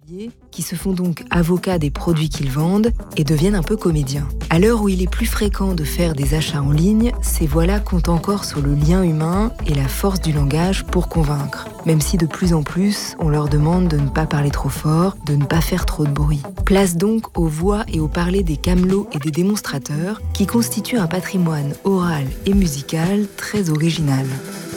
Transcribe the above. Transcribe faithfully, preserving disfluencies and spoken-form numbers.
qui se font donc avocats des produits qu'ils vendent et deviennent un peu comédiens. À l'heure où il est plus fréquent de faire des achats en ligne, ces voilà comptent encore sur le lien humain et la force du langage pour convaincre. Même si de plus en plus, on leur demande de ne pas parler trop fort, de ne pas faire trop de bruit. Place donc aux voix et au parler des camelots et des démonstrateurs qui constituent un patrimoine oral et musical très original.